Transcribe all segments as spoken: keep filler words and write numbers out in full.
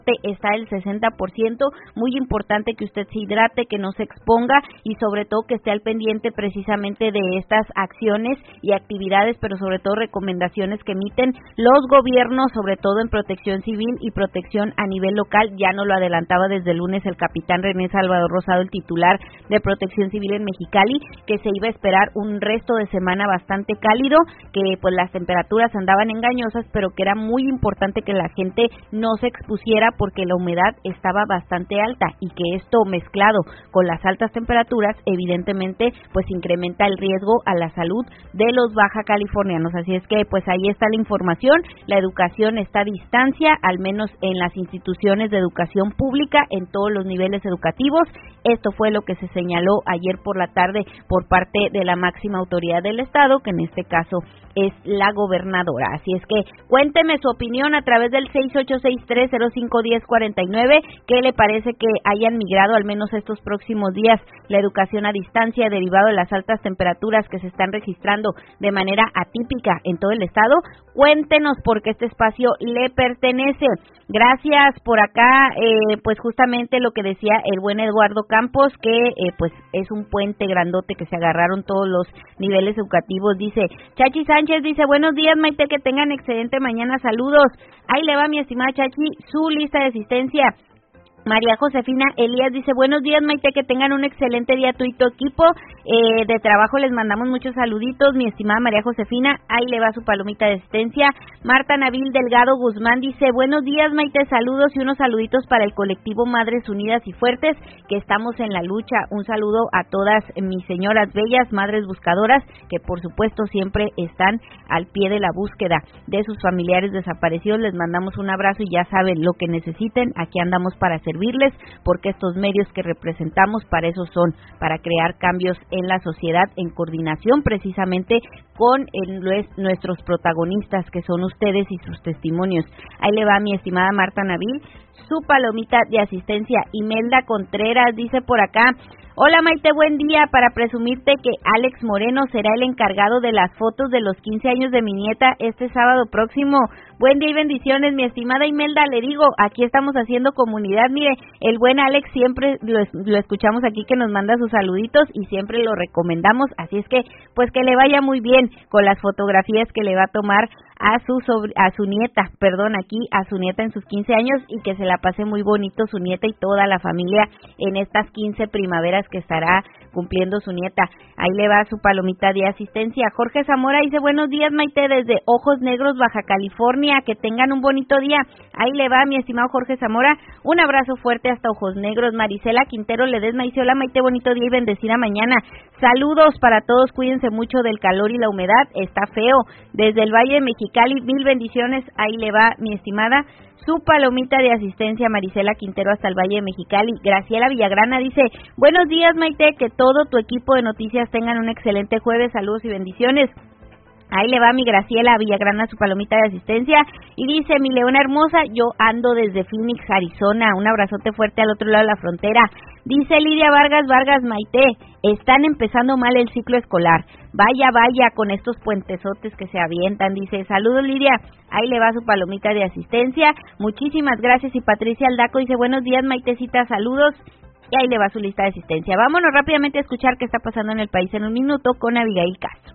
está el sesenta por ciento, muy importante que usted se hidrate, que no se exponga y sobre todo que esté al pendiente precisamente de estas acciones y actividades, pero sobre todo recomendaciones que emiten los gobiernos, sobre todo en protección civil y protección a nivel local. Ya nos lo adelantaba desde el lunes el capitán René Salvador Rosado, el titular de Protección Civil en Mexicali, que se iba a esperar un resto de semana bastante cálido, que pues las temperaturas andaban engañosas, pero que era muy importante que la gente no se expusiera porque la humedad estaba bastante alta y que esto mezclado con las altas temperaturas evidentemente pues incrementa el riesgo a la salud de los baja californianos. Así es que pues ahí está la información. La educación está a distancia, al menos en las instituciones de educación pública, en todos los niveles educativos. Esto fue lo que se señaló ayer por la tarde por parte de la máxima autoridad del estado, que en este caso es la gobernadora. Así es que cuénteme su opinión a través del seis ocho seis tres cero cinco uno cero cuatro nueve. ¿Qué le parece que hayan migrado al menos estos próximos días la educación a distancia derivado de las altas temperaturas que se están registrando de manera atípica en todo el estado? Cuéntenos, porque este espacio le pertenece. Gracias por acá, eh, pues justamente lo que decía el buen Eduardo Campos, que eh, pues es un puente grandote que se agarraron todos los niveles educativos. Dice Chachi Sánchez, dice buenos días Maite, que tengan excelente mañana, saludos. Ahí le va mi estimada Chachi, su lista de asistencia. María Josefina Elías dice, buenos días Maite, que tengan un excelente día tú y tu equipo eh, de trabajo, les mandamos muchos saluditos, mi estimada María Josefina, ahí le va su palomita de asistencia. Marta Nabil Delgado Guzmán dice, buenos días Maite, saludos y unos saluditos para el colectivo Madres Unidas y Fuertes, que estamos en la lucha. Un saludo a todas mis señoras bellas, madres buscadoras, que por supuesto siempre están al pie de la búsqueda de sus familiares desaparecidos. Les mandamos un abrazo y ya saben, lo que necesiten, aquí andamos para hacer servirles, porque estos medios que representamos para eso son, para crear cambios en la sociedad en coordinación precisamente con el, nuestros protagonistas, que son ustedes y sus testimonios. Ahí le va mi estimada Marta Nabil, su palomita de asistencia. Imelda Contreras dice por acá, hola Maite, buen día, para presumirte que Alex Moreno será el encargado de las fotos de los quince años de mi nieta este sábado próximo. Buen día y bendiciones, mi estimada Imelda, le digo, aquí estamos haciendo comunidad. Mire, el buen Alex siempre lo, lo escuchamos aquí, que nos manda sus saluditos y siempre lo recomendamos, así es que pues que le vaya muy bien con las fotografías que le va a tomar a su sobre, a su nieta, perdón, aquí a su nieta en sus quince años, y que se la pase muy bonito su nieta y toda la familia en estas quince primaveras que estará cumpliendo su nieta. Ahí le va su palomita de asistencia. Jorge Zamora dice, buenos días Maite, desde Ojos Negros, Baja California, que tengan un bonito día. Ahí le va mi estimado Jorge Zamora, un abrazo fuerte hasta Ojos Negros. Marisela Quintero Ledesma dice, hola Maite, bonito día y bendecida mañana. Saludos para todos, cuídense mucho del calor y la humedad, está feo. Desde el Valle de Mexicali, mil bendiciones. Ahí le va mi estimada su palomita de asistencia, Marisela Quintero hasta el Valle de Mexicali. Graciela Villagrana dice, buenos días Maite, que todo tu equipo de noticias tengan un excelente jueves, saludos y bendiciones. Ahí le va mi Graciela Villagrana su palomita de asistencia y dice, mi leona hermosa, yo ando desde Phoenix, Arizona, un abrazote fuerte al otro lado de la frontera. Dice Lidia Vargas Vargas, Maite, están empezando mal el ciclo escolar, vaya, vaya con estos puentesotes que se avientan. Dice, saludos Lidia, ahí le va su palomita de asistencia, muchísimas gracias. Y Patricia Aldaco dice, buenos días Maitecita, saludos. Y ahí le va su lista de asistencia. Vámonos rápidamente a escuchar qué está pasando en el país en un minuto con Abigail Castro.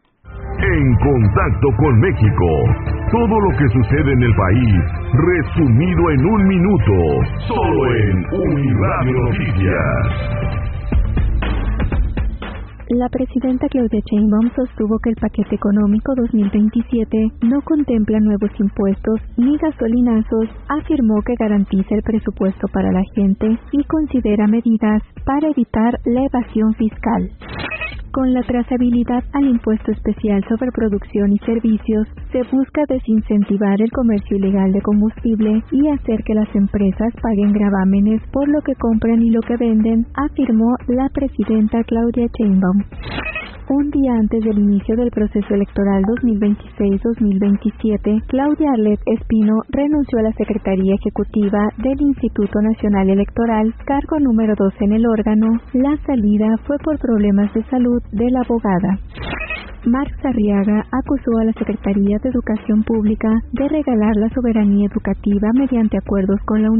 En contacto con México, todo lo que sucede en el país, resumido en un minuto, solo en Uniradio Noticias. La presidenta Claudia Sheinbaum sostuvo que el paquete económico dos mil veintisiete no contempla nuevos impuestos ni gasolinazos, afirmó que garantiza el presupuesto para la gente y considera medidas para evitar la evasión fiscal. Con la trazabilidad al impuesto especial sobre producción y servicios, se busca desincentivar el comercio ilegal de combustible y hacer que las empresas paguen gravámenes por lo que compran y lo que venden, afirmó la presidenta Claudia Sheinbaum. Un día antes del inicio del proceso electoral dos mil veintiséis dos mil veintisiete, Claudia Arlet Espino renunció a la Secretaría Ejecutiva del Instituto Nacional Electoral, cargo número dos en el órgano. La salida fue por problemas de salud de la abogada. Marx Arriaga acusó a la Secretaría de Educación Pública de regalar la soberanía educativa mediante acuerdos con la